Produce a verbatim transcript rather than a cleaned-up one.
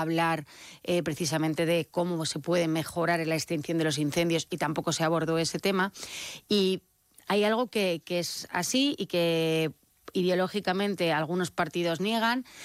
hablar eh, precisamente de cómo se puede mejorar en la extinción de los incendios y tampoco se abordó ese tema. Y hay algo que, que es así y que ideológicamente algunos partidos niegan,